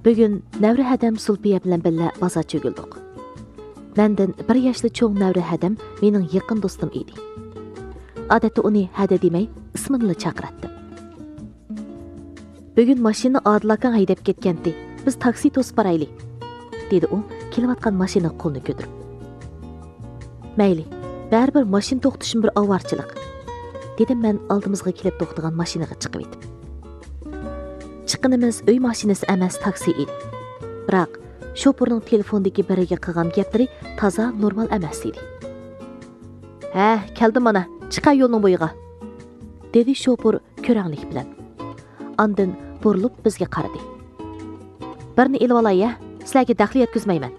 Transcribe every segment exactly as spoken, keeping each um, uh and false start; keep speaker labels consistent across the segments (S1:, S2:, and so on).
S1: Bugün Nəvri hədəm Sulpiya bilan billa bozor çögüldük. Məndən bir yaşlı çoğ Nəvri hədəm mening yaqin do'stim edi. Odatda uni hada demay, ismini chaqiratdim. Bugün mashina Adil akang haydab ketgandi. Biz taksi to'sib boraylik, dedi u kelayotgan mashina qo'lini ko'tarib. Mayli, baribir mashina to'xtashim bir avarchilik, dedim men oldimizga kelib to'xtagan mashinaga chiqib etib. Chiqqanimiz uy mashinasi emas, taksi edi. Biroq shoförning telefondagi biriga qilgan gaplari toza normal emas edi. "Ha, keldim mana, chiqay yo'lning bo'yiga", dedi shoför ko'ranglik bilan. Ondan burilib bizga qaradi. "Birini elib olay, sizlarga daxli yetkazmayman.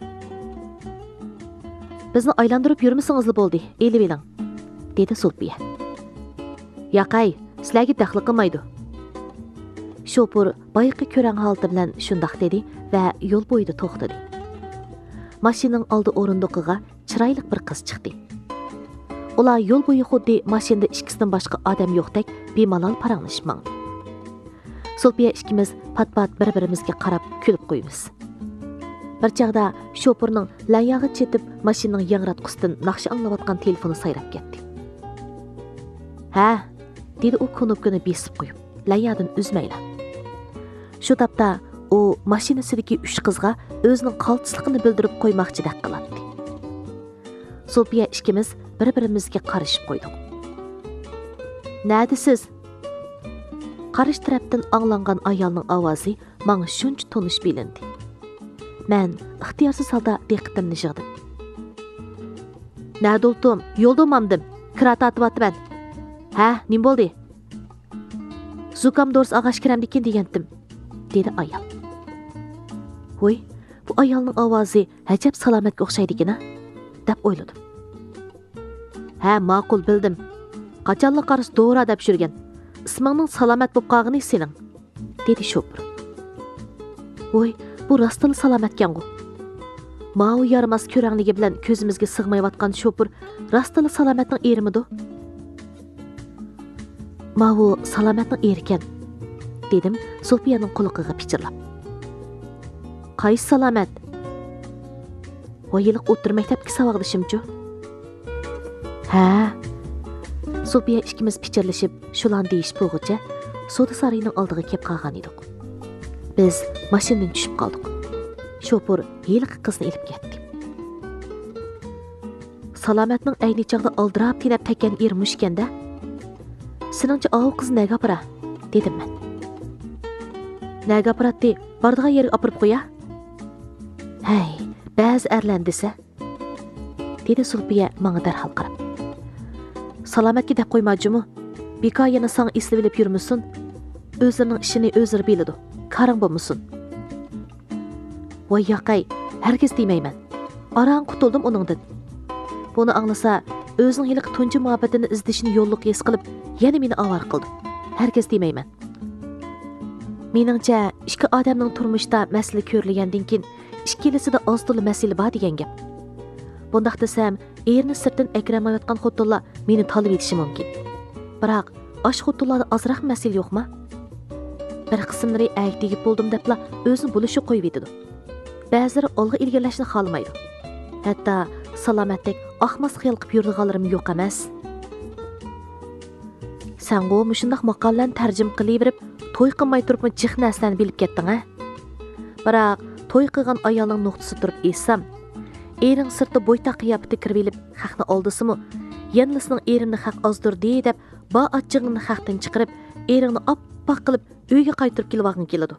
S1: Bizni aylantirib yurmasingizli bo'ldi, elib eling", dedi Sulpiya. "Yo'qay, sizlarga daxli qilmaydi." Şoför bayıqı ko'rang holati bilan shundoq dedi va yo'l bo'yida to'xtadi. Mashinaning oldi o'rindiqiga chiroyli bir qiz chiqdi. Ular yo'l bo'yi xuddi mashinada ikkisidan boshqa odam yo'qdek bemalol paranglashmang. Sulpiya ikkimiz pat-pat bir-birimizga qarab kulib qo'yamiz. Bir chaqda shoförning layog'i chetib mashinaning yangratqusidan naqsh anglayotgan telefoni sayrab ketdi. "Ha", dedi u knopkani besib qo'yib, layoqdan uzmayla. Shu tapda u mashinasidagi uch qizga o'zining qaltisligini bildirib qo'ymoqchidek qiladi. Sulpiya ikkimiz bir-birimizga qarashib qo'ydik. "Nadisiz?" Qarish tarafdan anglangan ayolning ovozi menga shuncha tonish bilindi. Men ixtiyorsiz holda diqqatimni yig'dim. "Nada o'ldim, yo'lda mamdim, kirat atyapman." "Ha, nim bo'ldi?" "Zukam dors ag'ash kiramdikin degandim", dedi ayol. "Voy, bu ayolning ovozi ajab salomatga o'xshaydi-ku, deb o'yladim. "Ha, ma'qul bildim. Qachonli qarisi to'g'ri deb shurgan. Ismingning salomat bo'lib qolgani sening", dedi shoför. "Voy, bu rostli salomatkan-ku. Ma'u yaramas ko'rangligi bilan ko'zimizga sig'mayotgan shoför rostli salomatning erimidu?" "Ma'u salomatning erikan", dedim Sulpiyaning quloqiga pichirlab. "Qaysi salomat?" "Voyiliq o'tir maktabga savog'dishimchu." "Ha." Sulpiya ikkimiz pichirlashib, shulan deyish bo'g'icha Soda sarayining oldiga kelib qolgan edik. Biz mashinadan tushib qoldik. Shoför yiliq qizni ilib ketdi. "Salomatning ayni chaqda oldirab tinab tekkan ermushkanda, seningcha ovu qiz nega apara?" dedim men. "Nega aparatdi? Bardigan yerga apirib qo'ya." "Hey, ba'zi erlar desa", dedi Sulpiya menga darhol qarab. "Salomatga deb qo'ymajimu? Beka yana sang eslab bilib yurmusun? O'zlarining ishini o'zlari biladi. Qaring bo'lmasin." "Voy yoqay, hargiz demayman. Arang qutuldim uningdan." Buni anglasa, o'zining yiliq tunji muhabbatini izdishini yo'lliq his qilib, yana meni avar qildi. Hargiz demayman. Meningcha, ikki odamning turmushda masala ko'rilgandan keyin ikkilisida oz-to'la masala bor degan gap. Bundaq desam, erni sirtdan akramayotgan xotinlar meni talab etishi mumkin. Biroq, osh xotinlarda ozroq masala yo'qmi? Bir qismlari ayg tegib bo'ldim debla o'zini bo'lishib qo'yib etadi. Ba'zilari olg'a ilgirlashni xohlamaydi. Hatto salomatlik ahmas xiyol qilib yurganlarim yo'q emas. Sen go mushundaq maqollarni tarjim qilib berib, to'y qilmay turibmi jiq narsani bilib ketding, ha? Biroq to'y qilgan ayolning nuqtasi turib esam, ering sirtda bo'yta qiyofati kirib elib, haqni oldisimi, yanlisining erimni haq ozdir deb, ba achchig'ini haqdan chiqarib, eringni oppoq qilib uyga qaytirib kelib keladi.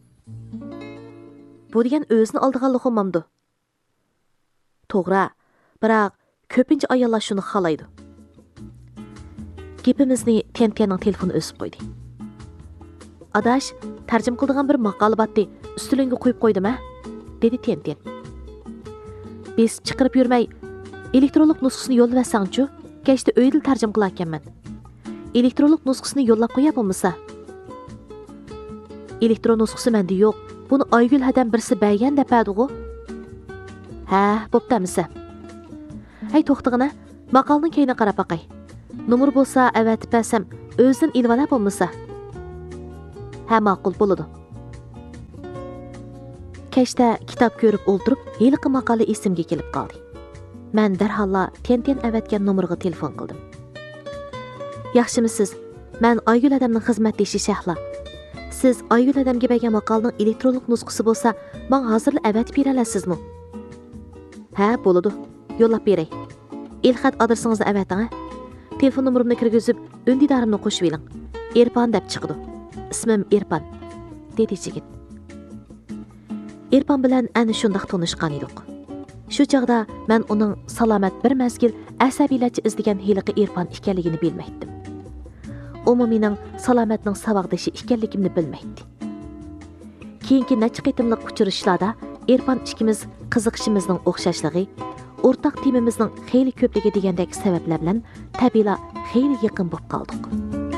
S1: Bu degan o'zini oldiganlik olmamdi. To'g'ri, biroq ko'pincha ayollar shuni xohlaydi. Gapimizni Tentiyaning telefoni o'sib qo'ydi. "Adash, tarjim qildigan bir maqola batdi, ustilingga qo'yib qo'ydim-a?" dedi Tentiyan. "Biz chiqarib yurmay, elektronlik nusxasini yo'llasang-chu, kechda uyda tarjim qilarkanman. Elektronlik nusxasini yo'llab qo'ya bo'lmasa?" "Elektron nusxasi menda yo'q. Buni Aygul hadam birsi bergan depadi-ku." "Ha, bo'ptamisa." "Hay to'xtag'ina, maqolning keyini qarab baqay. Numur bo'lsa avatib bersam, o'zidan ilvala bo'lmasa?" "Ha, ma'qul bo'ladi." kechda kitob ko'rib o'ltirib, heliqi maqola esimga kelib qoldi. Men darhalla tenten avatgan nomerga telefon qildim. Yaxshimisiz? Men Aygul adamning xizmatdoshi Shahla. Siz Aygul adamga bergan maqolaning elektronlik nusxasi bo'lsa, men hozir avatib bera olasizmi? Ha, bo'ladi. Yo'llab beray. El-xat adresingizni avating. Telefon nomerimni kirgizib, undidorimni qo'shib oling. Erpan deb chiqdi. Ismim Erpan, dedi yigit. Erpan bilan ana shundoq tanishgan edik. Shu chaqda men uning salomat bir mazgil asabiylarcha izlagan heliqi Erpan ekanligini bilmaydim. U mening salomatning savaqdashi ekanligimni bilmaydi. Keyingi necha qitimliq uchrashishlarda Erpan ikkimiz qiziqishimizning o'xshashligi, o'rtaq temamizning xeyli ko'pligi degandek sabablar bilan tabiiyla xeyli yaqin bo'lib qoldik.